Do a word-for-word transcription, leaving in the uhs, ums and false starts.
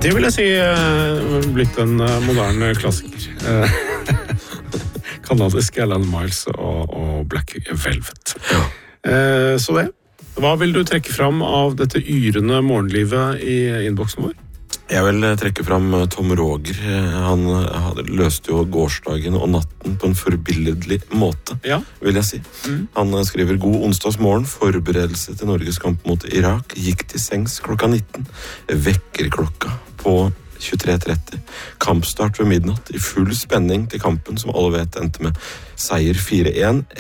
Det vil jeg si uh, blitt en uh, moderne klassiker. Uh, kanadisk Alan Miles og, og Black Velvet. Ja. Uh, så det. Hva vil du trekke fram av dette yrende morgenlivet i innboksen vår? Jeg vil trekke fram Tom Roger. Han løste jo gårsdagen og natten på en forbilledlig måte, ja. vil jeg si. Mm. Han skriver god onsdagsmorgen, forberedelse til Norges kamp mot Irak, gikk til sengs klokka nitten, vekker klokka på tjuetre tretti, kampstart ved midnatt, i full spenning til kampen som alle vet endte med seier fire én,